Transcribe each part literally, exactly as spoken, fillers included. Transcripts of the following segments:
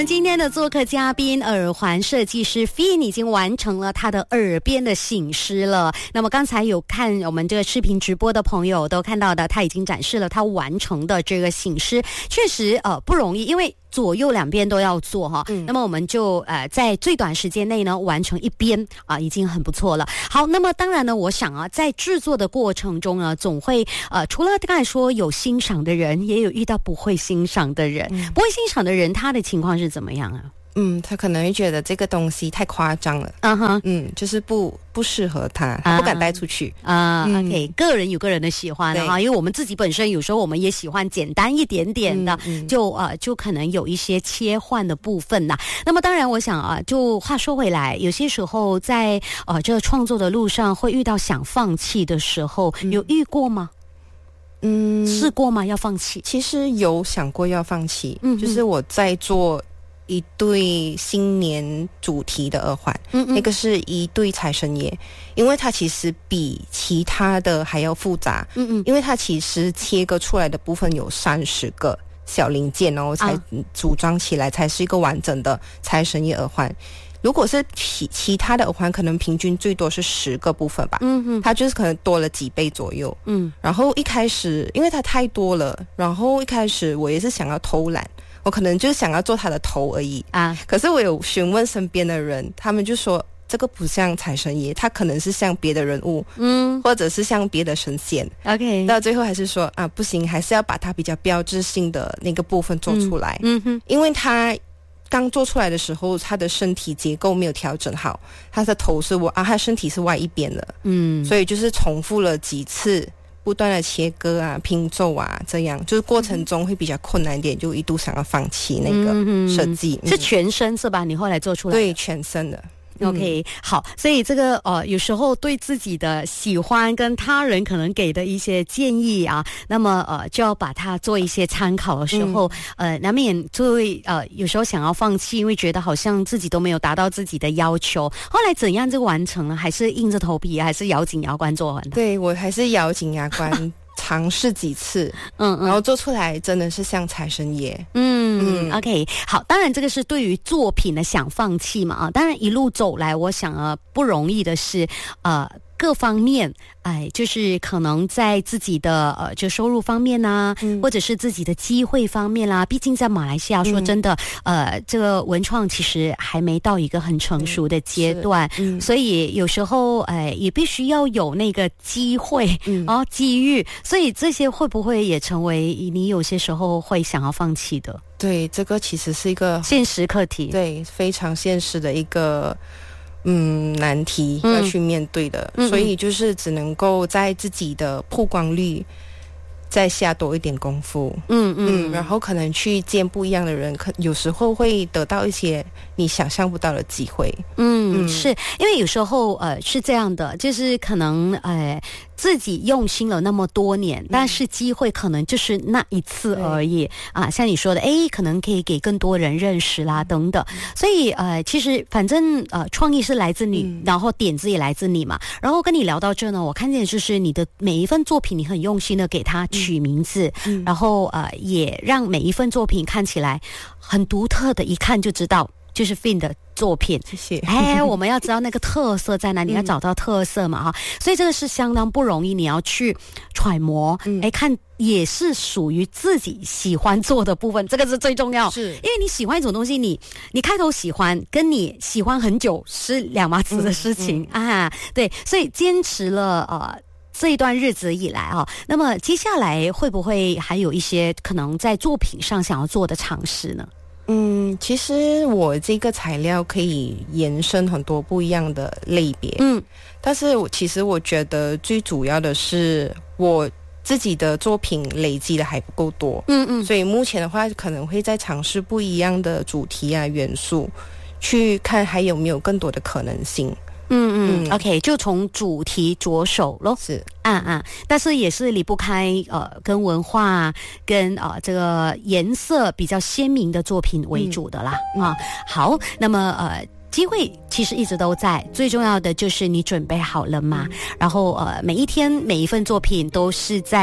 们今天的做客嘉宾耳环设计师 Fin 已经完成了他的耳边的醒狮了。那么刚才有看我们这个视频直播的朋友都看到的，他已经展示了他完成的这个醒狮，确实呃不容易，因为左右两边都要做哈、嗯，那么我们就呃在最短时间内呢完成一边啊、呃，已经很不错了。好，那么当然呢，我想啊，在制作的过程中呢，总会呃除了刚才说有欣赏的人，也有遇到不会欣赏的人。嗯、不会欣赏的人，他的情况是怎么样啊？ 嗯，他可能会觉得这个东西太夸张了， 嗯哼， 嗯，就是不不适合他，他不敢带出去啊。Uh, uh, 嗯、OK， 个人有个人的喜欢哈，因为我们自己本身有时候我们也喜欢简单一点点的，嗯嗯、就呃就可能有一些切换的部分呐。那么当然，我想啊，就话说回来，有些时候在呃这个创作的路上会遇到想放弃的时候，嗯、有遇过吗？嗯，试过吗？要放弃？ 其实有想过要放弃，嗯，就是我在做一对新年主题的耳环，嗯嗯，那个是一对财神爷，因为它其实比其他的还要复杂，嗯嗯，因为它其实切割出来的部分有三十个小零件，然后才组装起来才是一个完整的财神爷耳环。如果是其其他的耳环，可能平均最多是十个部分吧，嗯嗯，它就是可能多了几倍左右，嗯。然后一开始因为它太多了，然后一开始我也是想要偷懒。我可能就是想要做他的头而已啊，可是我有询问身边的人，他们就说这个不像财神爷，他可能是像别的人物，嗯，或者是像别的神仙。OK， 到最后还是说啊，不行，还是要把它比较标志性的那个部分做出来。嗯, 嗯哼，因为他刚做出来的时候，他的身体结构没有调整好，他的头是我啊，他身体是歪一边的，嗯，所以就是重复了几次。不断的切割啊拼凑啊，这样就是过程中会比较困难一点，就一度想要放弃那个设计、 嗯、是全身是吧？你后来做出来的？ 对，全身的。 OK， 嗯、 好，所以这个呃，有时候对自己的喜欢跟他人可能给的一些建议啊，那么呃，就要把它做一些参考的时候，嗯、呃，难免就会呃，有时候想要放弃，因为觉得好像自己都没有达到自己的要求。后来怎样就完成了？还是硬着头皮，还是咬紧牙关做完的？ 对，我还是咬紧牙关。尝试几次，嗯，然后做出来真的是像财神爷， 嗯嗯 ，OK， 好，当然这个是对于作品的想放弃嘛啊，当然一路走来，我想啊不容易的是，呃。各方面，哎，就是可能在自己的呃，就收入方面呐、啊嗯，或者是自己的机会方面啦。毕竟在马来西亚，说真的，嗯、呃，这个文创其实还没到一个很成熟的阶段，嗯、所以有时候，哎，也必须要有那个机会，嗯、然后机遇。所以这些会不会也成为你有些时候会想要放弃的？ 对，这个其实是一个现实课题， 对，非常现实的一个。嗯，难题要去面对的、嗯，所以就是只能够在自己的曝光率再下多一点功夫，嗯嗯，然后可能去见不一样的人，可有时候会得到一些你想象不到的机会。 嗯，嗯是因为有时候呃是这样的，就是可能呃自己用心了那么多年，嗯、但是机会可能就是那一次而已啊。像你说的，哎，可能可以给更多人认识啦，嗯、等等。所以呃，其实反正呃，创意是来自你、嗯，然后点子也来自你嘛。然后跟你聊到这呢，我看见就是你的每一份作品，你很用心的给它取名字，嗯、然后呃，也让每一份作品看起来很独特的，一看就知道。就是 Fin 的作品， 谢谢。 哎，我们要知道那个特色在哪里，嗯、要找到特色嘛哈，所以这个是相当不容易，你要去揣摩，嗯、哎，看也是属于自己喜欢做的部分，这个是最重要。是，因为你喜欢一种东西，你你开头喜欢，跟你喜欢很久是两码子的事情、嗯嗯、啊。对，所以坚持了呃。这一段日子以来啊，那么接下来会不会还有一些可能在作品上想要做的尝试呢？ 嗯，其实我这个材料可以延伸很多不一样的类别，嗯，但是我其实我觉得最主要的是我自己的作品累积的还不够多，嗯嗯，所以目前的话可能会再尝试不一样的主题啊元素，去看还有没有更多的可能性。 嗯嗯 ，OK， 就从主题着手咯。 是， 啊啊，但是也是离不开呃跟文化跟呃这个颜色比较鲜明的作品为主的啦、嗯、啊。好，那么呃。机会其实一直都在，最重要的就是你准备好了吗？嗯、然后呃，每一天每一份作品都是在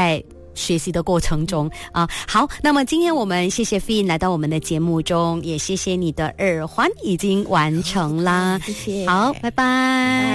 学习的过程中啊。好，那么今天我们谢谢 Fin 来到我们的节目中，也谢谢你的耳环已经完成啦。 谢谢。 好，拜拜。